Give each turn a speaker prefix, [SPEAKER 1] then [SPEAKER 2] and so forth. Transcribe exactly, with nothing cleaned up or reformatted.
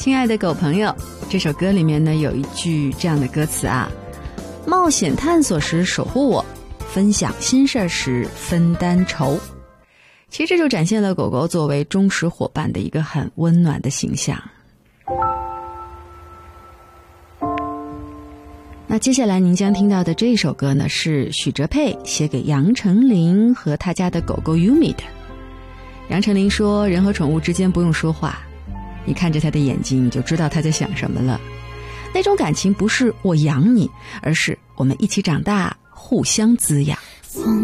[SPEAKER 1] 亲爱的狗朋友，这首歌里面呢有一句这样的歌词啊：冒险探索时守护我，分享心事时分担愁。其实这就展现了狗狗作为忠实伙伴的一个很温暖的形象。那接下来您将听到的这首歌呢，是许哲佩写给杨丞琳和他家的狗狗 Yumi 的。杨丞琳说，人和宠物之间不用说话，你看着他的眼睛你就知道他在想什么了。那种感情不是我养你，而是我们一起长大，互相滋养。
[SPEAKER 2] 风